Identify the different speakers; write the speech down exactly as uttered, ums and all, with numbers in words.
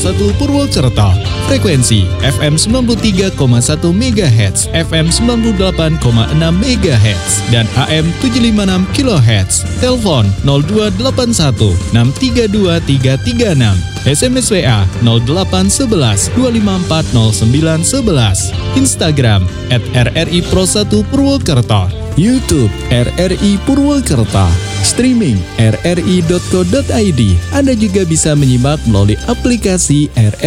Speaker 1: satu Purwokerto. Frekuensi F M sembilan puluh tiga koma satu megahertz, F M sembilan puluh delapan koma enam megahertz, dan A M tujuh ratus lima puluh enam kilohertz. Telepon nol dua delapan satu enam tiga dua tiga tiga enam. S M S W A nol delapan satu satu dua lima empat nol sembilan satu satu. Instagram at R R I Pro satu Purwokerto. YouTube R R I Purwokerto. Streaming r r i dot co dot i d. Anda juga bisa menyimak melalui aplikasi R R I